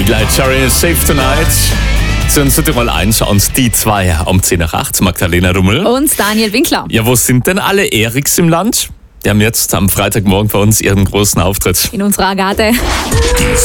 Light Cherry, Safe Tonight. Sind Südtirol 1 und die 2 um 10 nach 8. Magdalena Rummel. Und Daniel Winkler. Ja, wo sind denn alle Eriks im Land? Die haben jetzt am Freitagmorgen bei uns ihren großen Auftritt. In unserer Agate.